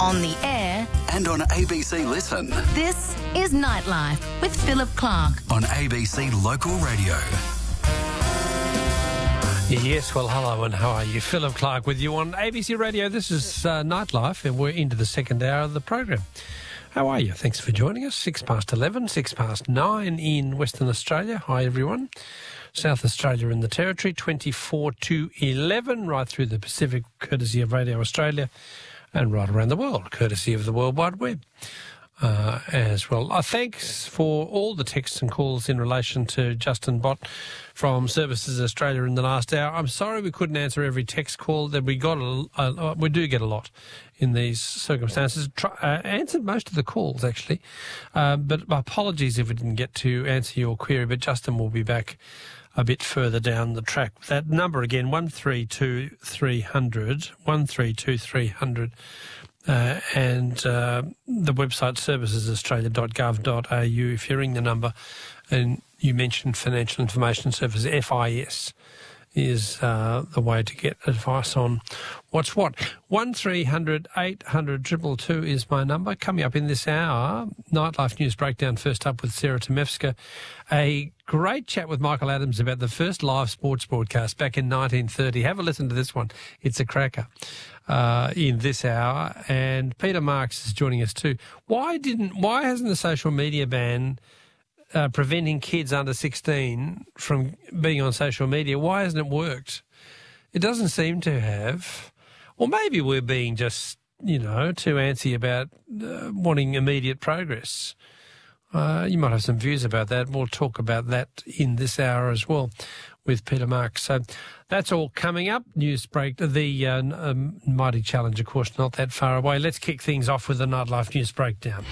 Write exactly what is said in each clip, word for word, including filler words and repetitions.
on the air, and on A B C Listen. This is Nightlife with Philip Clark on A B C Local Radio. Yes, well, hello and how are you? Philip Clark with you on A B C Radio. This is uh, Nightlife, and we're into the second hour of the program. How are you? Thanks for joining us. Six past eleven, six past nine in Western Australia. Hi, everyone. South Australia and the Territory, twenty-four to eleven, right through the Pacific, courtesy of Radio Australia, and right around the world, courtesy of the World Wide Web uh, as well. Uh, thanks for all the texts and calls in relation to Justin Bott from Services Australia in the last hour. I'm sorry we couldn't answer every text call that we got. A, a, we do get a lot in these circumstances. Try, uh, answered most of the calls, actually. Uh, but apologies if we didn't get to answer your query, but Justin will be back a bit further down the track. That number again, one three two three hundred, one three two three hundred, uh, and uh, the website services australia dot gov dot a u. If you ring the number and you mentioned Financial Information Service, F I S, is uh, the way to get advice on what's what. one three hundred eight hundred two two two is my number. Coming up in this hour, Nightlife News Breakdown, first up with Sarah Temevska. A great chat with Michael Adams about the first live sports broadcast back in nineteen thirty. Have a listen to this one. It's a cracker uh, in this hour. And Peter Marks is joining us too. Why didn't? Why hasn't the social media ban Uh, preventing kids under sixteen from being on social media, why hasn't it worked? It doesn't seem to have. Or maybe we're being just, you know, too antsy about uh, wanting immediate progress. Uh, you might have some views about that. We'll talk about that in this hour as well with Peter Marks. So that's all coming up. News break. The uh, um, Mighty Challenge, of course, not that far away. Let's kick things off with the Nightlife News Breakdown.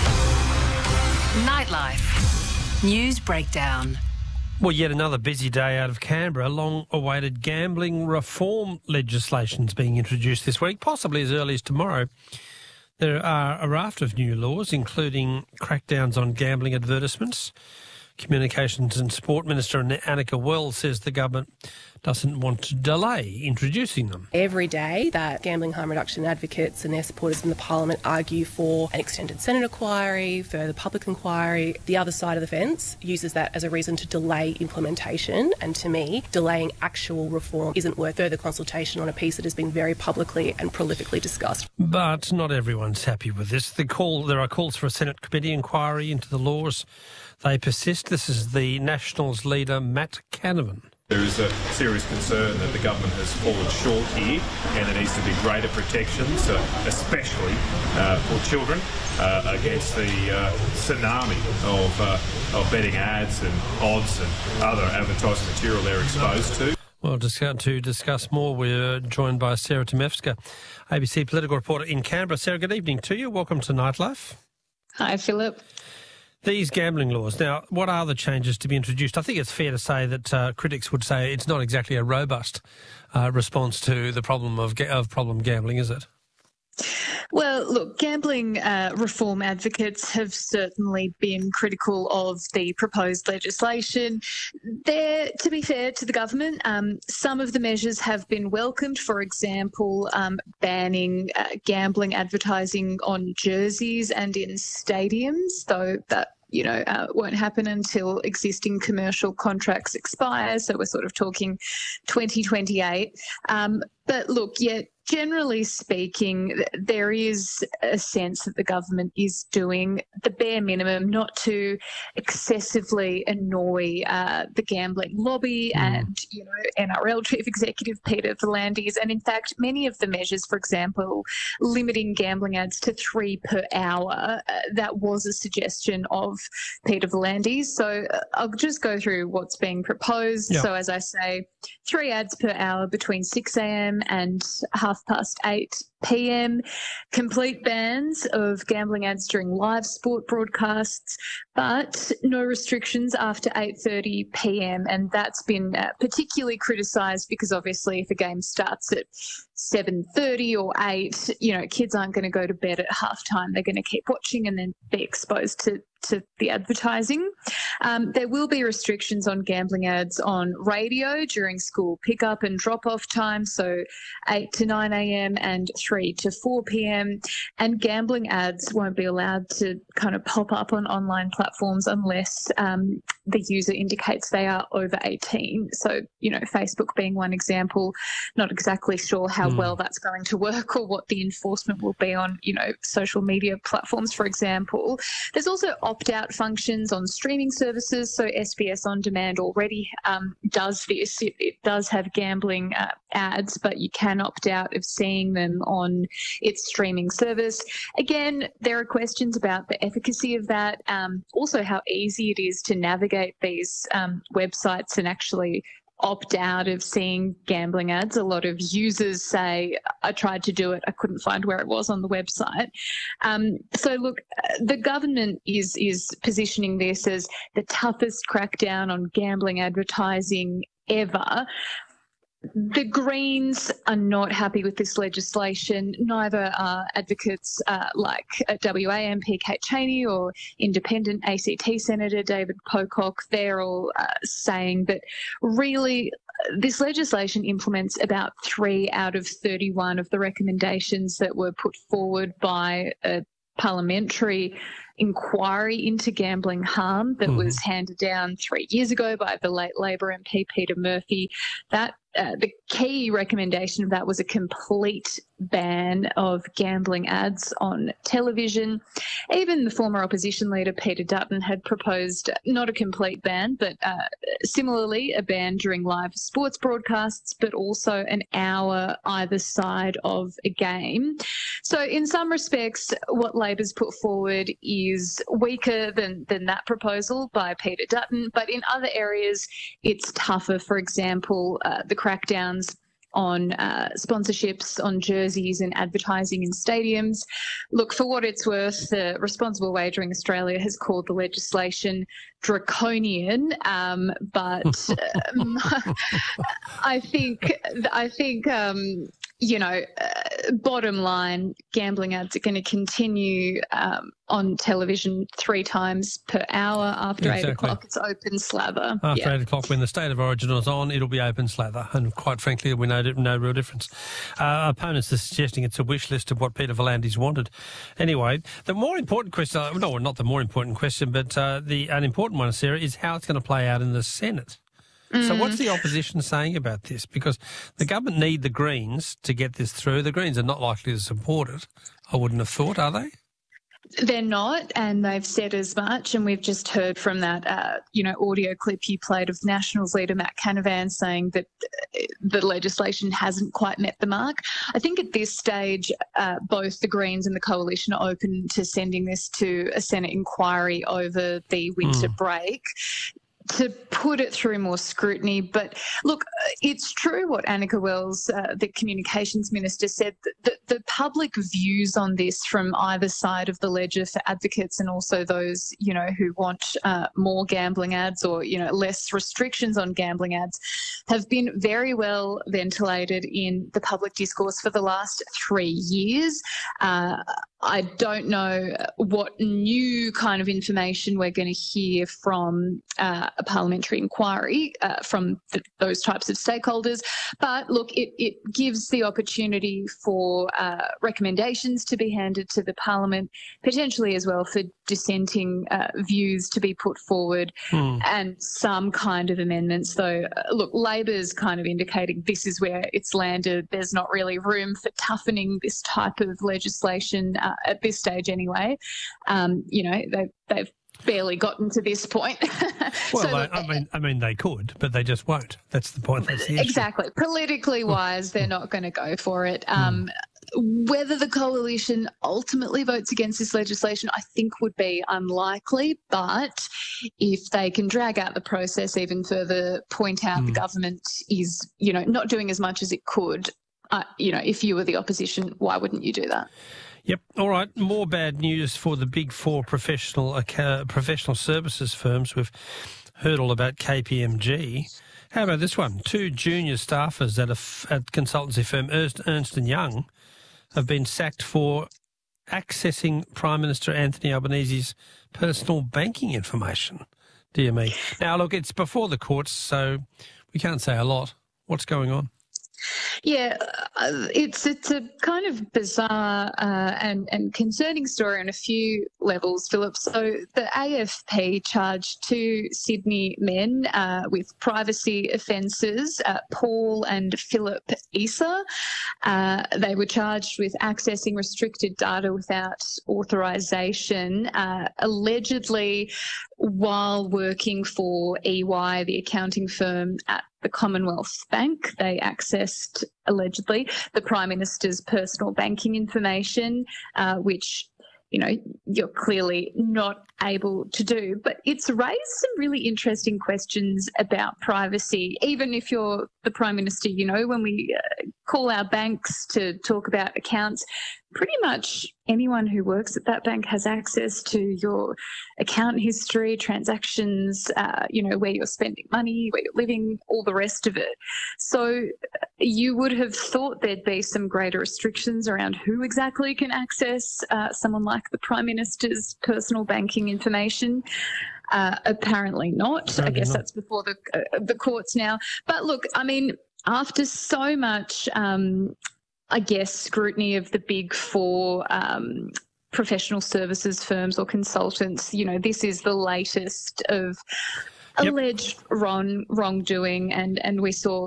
Nightlife News Breakdown. Well, yet another busy day out of Canberra. Long-awaited gambling reform legislation is being introduced this week, possibly as early as tomorrow. There are a raft of new laws, including crackdowns on gambling advertisements. Communications and Sport Minister Annika Wells says the government doesn't want to delay introducing them. Every day that gambling harm reduction advocates and their supporters in the Parliament argue for an extended Senate inquiry, further public inquiry, the other side of the fence uses that as a reason to delay implementation. And to me, delaying actual reform isn't worth further consultation on a piece that has been very publicly and prolifically discussed. But not everyone's happy with this. The call, there are calls for a Senate committee inquiry into the laws. They persist. This is the Nationals leader, Matt Canavan. There is a serious concern that the government has fallen short here, and there needs to be greater protections, uh, especially uh, for children, uh, against the uh, tsunami of, uh, of betting ads and odds and other advertising material they're exposed to. Well, to discuss more, we're joined by Sarah Temevska, A B C political reporter in Canberra. Sarah, good evening to you. Welcome to Nightlife. Hi, Philip. These gambling laws, now, what are the changes to be introduced? I think it's fair to say that uh, critics would say it's not exactly a robust uh, response to the problem of, ga- of problem gambling, is it? Well, look, gambling uh, reform advocates have certainly been critical of the proposed legislation. There, to be fair to the government, um, some of the measures have been welcomed. For example, um, banning uh, gambling advertising on jerseys and in stadiums, though that you know, uh, won't happen until existing commercial contracts expire. So we're sort of talking twenty twenty-eight. Um, but look, yeah, generally speaking, there is a sense that the government is doing the bare minimum not to excessively annoy uh, the gambling lobby mm. and, you know, N R L Chief Executive Peter V'landys. And in fact, many of the measures, for example, limiting gambling ads to three per hour, uh, that was a suggestion of Peter V'landys. So uh, I'll just go through what's being proposed. Yep. So as I say, three ads per hour between six a.m. and half past eight p m, complete bans of gambling ads during live sport broadcasts, but no restrictions after eight thirty p m, and that's been uh, particularly criticised because obviously if a game starts at seven thirty or eight, you know, kids aren't going to go to bed at halftime. They're going to keep watching and then be exposed to to the advertising. Um, there will be restrictions on gambling ads on radio during school pickup and drop-off time, so eight to nine a m and three three to four p.m, and gambling ads won't be allowed to kind of pop up on online platforms unless um, the user indicates they are over eighteen. So, you know, Facebook being one example, not exactly sure how mm. well that's going to work or what the enforcement will be on, you know, social media platforms, for example. There's also opt-out functions on streaming services. So S B S On Demand already um, does this. It, it does have gambling uh, ads, but you can opt out of seeing them on its streaming service. Again, there are questions about the efficacy of that, um, also how easy it is to navigate these um, websites and actually opt out of seeing gambling ads. A lot of users say, I tried to do it, I couldn't find where it was on the website. Um, so look, the government is is positioning this as the toughest crackdown on gambling advertising ever. The Greens are not happy with this legislation. Neither are advocates uh, like W A M P Kate Chaney or independent A C T Senator David Pocock. They're all uh, saying that really this legislation implements about three out of thirty-one of the recommendations that were put forward by a parliamentary inquiry into gambling harm that mm. was handed down three years ago by the late Labor M P Peter Murphy. That uh, the key recommendation of that was a complete ban of gambling ads on television. Even the former opposition leader Peter Dutton had proposed not a complete ban, but uh, similarly a ban during live sports broadcasts, but also an hour either side of a game. So in some respects, what Labor's put forward is weaker than, than that proposal by Peter Dutton, but in other areas it's tougher. For example, uh, the crackdowns on uh, sponsorships, on jerseys and advertising in stadiums. Look, for what it's worth, the Responsible Wagering Australia has called the legislation draconian, um, but um, I think, I think um, you know, uh, bottom line, gambling ads are going to continue um, on television three times per hour. After exactly. eight o'clock, it's open slather. After yeah. eight o'clock, when the State of Origin is on, it'll be open slather. And quite frankly, we know no real difference. Uh, opponents are suggesting it's a wish list of what Peter V'landys wanted. Anyway, the more important question, uh, no, not the more important question, but uh, the an important one, Sarah, is how it's going to play out in the Senate. So what's the opposition saying about this? Because the government need the Greens to get this through. The Greens are not likely to support it, I wouldn't have thought, are they? They're not, and they've said as much. And we've just heard from that, uh, you know, audio clip you played of Nationals leader Matt Canavan saying that the legislation hasn't quite met the mark. I think at this stage, uh, both the Greens and the Coalition are open to sending this to a Senate inquiry over the winter mm. break, to put it through more scrutiny. But look, it's true what Annika Wells, uh, the communications minister, said, that the, the public views on this from either side of the ledger for advocates and also those, you know, who want uh, more gambling ads or, you know, less restrictions on gambling ads have been very well ventilated in the public discourse for the last three years. Uh, I don't know what new kind of information we're going to hear from uh, a parliamentary inquiry uh, from the, those types of stakeholders. But look, it, it gives the opportunity for uh, recommendations to be handed to the Parliament, potentially as well for dissenting uh, views to be put forward hmm. and some kind of amendments. Though, uh, look, Labor's kind of indicating this is where it's landed. There's not really room for toughening this type of legislation uh, at this stage anyway. Um, you know, they've, they've barely gotten to this point. Well, so, they, I mean, I mean, they could, but they just won't. That's the point. That's the issue. Exactly. Politically wise, they're not going to go for it. Um, mm. Whether the coalition ultimately votes against this legislation, I think would be unlikely. But if they can drag out the process even further, point out mm. the government is, you know, not doing as much as it could, uh, you know, if you were the opposition, why wouldn't you do that? Yep. All right. More bad news for the big four professional uh, professional services firms. We've heard all about K P M G. How about this one? Two junior staffers at a f- at consultancy firm Ernst, Ernst and Young have been sacked for accessing Prime Minister Anthony Albanese's personal banking information. Dear me. Now, look, it's before the courts, so we can't say a lot. What's going on? Yeah, uh, it's it's a kind of bizarre uh, and, and concerning story on a few levels, Philip. So the A F P charged two Sydney men uh, with privacy offences, uh, Paul and Philip Issa. Uh, they were charged with accessing restricted data without authorisation, uh, allegedly while working for E Y, the accounting firm at the Commonwealth Bank. They accessed, allegedly, the Prime Minister's personal banking information, uh, which, you know, you're clearly not able to do. But it's raised some really interesting questions about privacy, even if you're the Prime Minister. You know, when we uh, call our banks to talk about accounts, pretty much anyone who works at that bank has access to your account history, transactions, uh, you know, where you're spending money, where you're living, all the rest of it. So you would have thought there'd be some greater restrictions around who exactly can access uh, someone like the Prime Minister's personal banking information. Uh, apparently not. Apparently I guess not. That's before the uh, the courts now. But look, I mean, after so much um, I guess, scrutiny of the big four um, professional services firms or consultants, you know, this is the latest of yep. alleged wrong, wrongdoing, and, and we saw